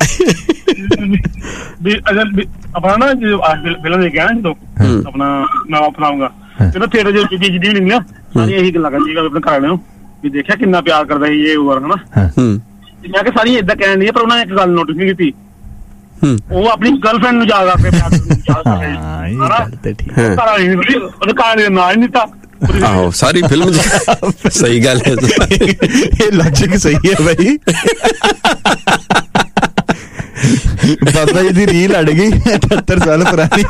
ਵੀ ਅਗਰ ਆਪਣਾ ਨਾ ਫਿਲਮ ਦੇਖਿਆ ਨਾ ਜਦੋਂ ਆਪਣਾ ਮੈਂ ਅਪਣਾਉਂਗਾ ਜਦੋਂ ਥੀਏਟਰ ਚ ਜਿਹੜੀ ਨਹੀਂ ਨਾ ਸਾਰੀਆਂ ਇਹੀ ਗੱਲਾਂ ਕਰਦੀ ਆਪਣੇ ਘਰ ਵਾਲਿਆਂ ਨੂੰ ਵੀ ਦੇਖਿਆ ਕਿੰਨਾ ਪਿਆਰ ਕਰਦਾ ਸੀ ਇਹ ਉਮਰ ਹਨਾ। ਮੈਂ ਕਿਹਾ ਸਾਰੀਆਂ ਏਦਾਂ ਕਹਿਣ ਦੀਆਂ ਪਰ ਉਹਨਾਂ ਨੇ ਇੱਕ ਗੱਲ ਨੋਟਿਸ ਨਹੀਂ ਕੀਤੀ, ਉਹ ਆਪਣੀ ਗਰਲਫ੍ਰੈਂਡ ਨੂੰ ਯਾਦ ਕਰਕੇ ਪਿਆਰ ਉਹਦੇ ਘਰ ਦੇ ਨਾਲ ਨਹੀਂ ਦਿੱਤਾ। ਆਹੋ ਸਾਰੀ ਫਿਲਮ ਸਹੀ ਗੱਲ ਹੈ, ਇਹ ਲੌਜਿਕ ਸਹੀ ਹੈ ਬਾਈ। ਬਾਬਾ ਜੀ ਦੀ ਰੀਲ ਅੜ ਗਈ 78 ਸਾਲ ਪੁਰਾਣੀ।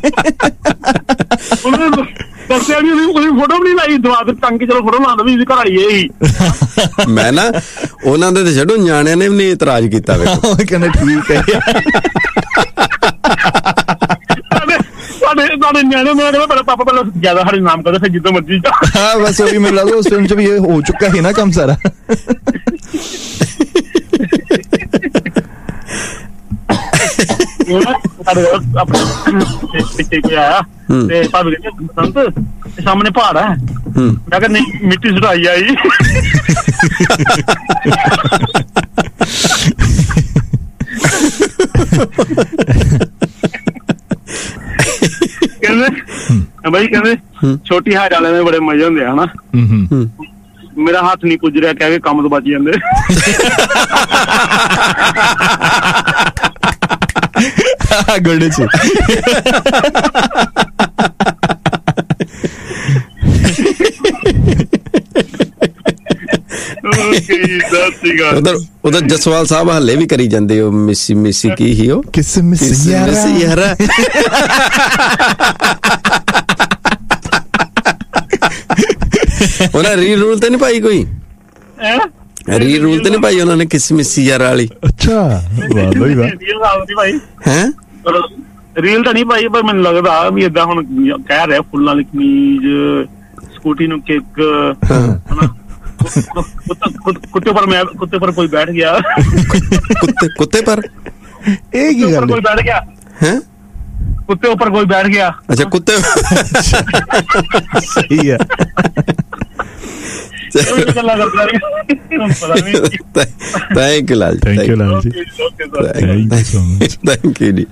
ਦੱਸਿਆ ਵੀ ਉਹਦੀ ਫੋਟੋ ਵੀ ਨਹੀਂ ਲਾਈ, ਦਵਾ ਦੇ ਟੰਗ ਕੇ ਚਲੋ ਫੋਟੋ ਲਾ ਦਵੀ, ਇਹਦੀ ਘਰ ਵਾਲੀ ਇਹ ਹੀ। ਮੈਂ ਨਾ ਉਹਨਾਂ ਦੇ ਤੇ ਛੱਡੋ ਨਿਆਣਿਆਂ ਨੇ ਵੀ ਨਹੀਂ ਇਤਰਾਜ਼ ਕੀਤਾ, ਵੇਖੋ ਕਹਿੰਦੇ ਠੀਕ ਹੈ। ਸਾਡੇ ਨਿਆਣੇ ਮੈਂ ਕਹਿੰਦਾ ਪਹਿਲਾਂ ਪਾਪਾ ਪਹਿਲਾਂ ਜ਼ਿਆਦਾ ਸਾਡੇ ਨਾਮ ਕਰਦੇ ਫਿਰ ਜਿੱਦੋਂ ਮਰਜ਼ੀ। ਹਾਂ ਬਸ ਉਹੀ ਮੈਨੂੰ ਲੱਗਦਾ ਉਸ ਫਿਲਮ ਚ ਵੀ ਇਹ ਹੋ ਚੁੱਕਾ ਸੀ ਨਾ ਕੰਮ ਸਾਰਾ। ਸਾਡੇ ਆਪਣੇ ਪਿੱਛੇ ਕੋਈ ਆਇਆ ਤੇ ਭਾਬੀ ਕਹਿੰਦੇ ਬਸੰਤ ਸਾਹਮਣੇ ਪਹਾੜ ਹੈ, ਮੈਂ ਕਿਹਾ ਨਹੀਂ ਮਿੱਟੀ ਸੁਟਾਈ ਆਈ। ਕਹਿੰਦੇ ਬਾਈ ਕਹਿੰਦੇ ਛੋਟੀ ਹਾਈਟ ਵਾਲਿਆਂ ਦੇ ਬੜੇ ਮਜ਼ੇ ਹੁੰਦੇ ਆ ਹਨਾ। ਮੇਰਾ ਹੱਥ ਨਹੀਂ ਪੁੱਜ ਰਿਹਾ ਕਹਿ ਕੇ ਕੰਮ ਤੋਂ ਬਚ ਜਾਂਦੇ। ਗੁੱਡ ਸੀ। ਉਧਰ ਜਸਵਾਲ ਸਾਹਿਬ ਹਲੇ ਵੀ ਕਰੀ ਜਾਂਦੇ ਹੋ ਮਿਸੀ ਮਿਸੀ ਕੀ ਹੀ ਉਹ ਕਿਸ ਮਿਸੀ ਯਾਰਾ। ਉਹਨਾਂ ਰੀ ਰੂਲ ਤੇ ਨਹੀਂ ਪਾਈ ਕੋਈ, ਰੀ ਰੂਲ ਤੇ ਨਹੀਂ ਪਾਈ ਉਹਨਾਂ ਨੇ ਕਿਸ ਮਿਸੀ ਯਾਰ ਵਾਲੀ। ਅੱਛਾ ਹੈ ਰੀਲ ਤਾਂ ਨਹੀਂ ਪਾਈ ਪਰ ਮੈਨੂੰ ਲੱਗਦਾ ਵੀ ਏਦਾਂ ਹੁਣ ਕਹਿ ਰਿਹਾ ਫੁੱਲਾਂ ਵਾਲੀ ਕਮੀਜ਼ ਸਕੂਟੀ ਨੂੰ ਕਿੱਕ ਕੁੱਤੇ ਪਰ ਕੋਈ ਬੈਠ ਗਿਆ। ਕੁੱਤੇ ਪਰ ਇਹ ਕੀ ਗੱਲ ਕੋਈ ਬੈਠ ਗਿਆ ਹੈ, ਕੁੱਤੇ ਉੱਪਰ ਕੋਈ ਬੈਠ ਗਿਆ। ਅੱਛਾ ਕੁੱਤੇ ਸਹੀ ਹੈ। Thank you Lal ji, thank you Lal ji, thank you ਜੀ।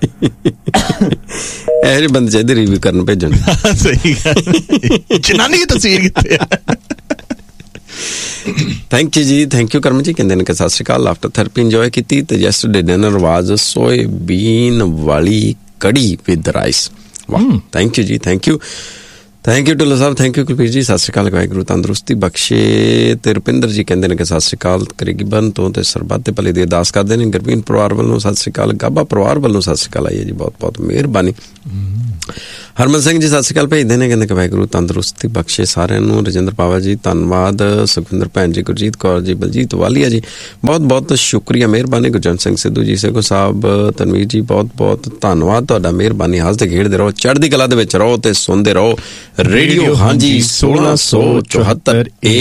ਇਹ ਜਿਹੇ ਬੰਦੇ ਚਾਹੀਦੇ ਰਿਵਿਊ ਕਰਨ ਭੇਜਣ। ਸਹੀ ਗੱਲ, ਜਨਾਨੀ ਦੀ ਤਸਵੀਰ ਕਿੱਥੇ ਆ। ਥੈਂਕ ਯੂ ਜੀ, ਥੈਂਕ ਯੂ ਕਰਮ ਜੀ। ਕਹਿੰਦੇ ਨੇ ਕਿ ਸਤਿ ਸ਼੍ਰੀ ਅਕਾਲ, ਆਫਟਰ ਥੈਰੇਪੀ ਇੰਜੋਏ ਕੀਤੀ ਤੇ ਯੈਸਟਰਡੇ ਡਿਨਰ ਵਾਜ਼ ਸੋਇਆਬੀਨ ਵਾਲੀ ਕੜੀ ਵਿਦ ਰਾਈਸ। ਵਾਹ, ਥੈਂਕ ਯੂ ਜੀ, thank you, thank you Dhillon Sahib, thank you ਕੁਲਪੀਰ ਜੀ। ਸਤਿ ਸ਼੍ਰੀ ਅਕਾਲ, ਵਾਹਿਗੁਰੂ ਤੰਦਰੁਸਤੀ ਬਖਸ਼ੇ। ਤੇ ਰੁਪਿੰਦਰ ਜੀ ਕਹਿੰਦੇ ਨੇ ਕਿ ਸਤਿ ਸ਼੍ਰੀ ਅਕਾਲ, ਕਰੀਬਨ ਤੋਂ ਤੇ ਸਰਬੱਤ ਦੇ ਭਲੇ ਦੀ ਅਰਦਾਸ ਕਰਦੇ ਨੇ। ਗੁਰਬੀਨ ਪਰਿਵਾਰ ਵੱਲੋਂ ਸਤਿ ਸ਼੍ਰੀ ਅਕਾਲ, ਗਾਬਾ ਪਰਿਵਾਰ ਵੱਲੋਂ ਸਤਿ ਸ਼੍ਰੀ ਅਕਾਲ ਆਈ ਹੈ ਜੀ, ਬਹੁਤ ਬਹੁਤ ਮਿਹਰਬਾਨੀ। ਹਰਮਨ ਸਿੰਘ ਜੀ ਸਤਿ ਸ਼੍ਰੀ ਅਕਾਲ ਭੇਜਦੇ ਨੇ, ਕਹਿੰਦੇ ਕਿ ਵਾਹਿਗੁਰੂ ਤੰਦਰੁਸਤੀ ਬਖਸ਼ੇ ਸਾਰਿਆਂ ਨੂੰ। ਰਜਿੰਦਰ ਪਾਵਾ ਜੀ ਧੰਨਵਾਦ। ਸੁਖਵਿੰਦਰ ਭੈਣ ਜੀ, ਗੁਰਜੀਤ ਕੌਰ ਜੀ, ਬਲਜੀਤ ਵਾਲੀਆ ਜੀ ਬਹੁਤ ਬਹੁਤ ਸ਼ੁਕਰੀਆ, ਮਿਹਰਬਾਨੀ। ਗੁਰਜੰਟ ਸਿੰਘ ਸਿੱਧੂ ਜੀ, ਸੇਖੋ ਸਾਹਿਬ, ਤਨਵੀਰ ਜੀ ਬਹੁਤ ਬਹੁਤ ਧੰਨਵਾਦ ਤੁਹਾਡਾ, ਮਿਹਰਬਾਨੀ। ਹੱਸਦੇ ਖੇਡਦੇ ਰਹੋ, ਚੜ੍ਹਦੀ ਕਲਾ ਦੇ ਵਿੱਚ ਰਹੋ ਤੇ ਸੁਣਦੇ ਰਹੋ ਰੇਡੀਓ ਹਾਂਜੀ 1674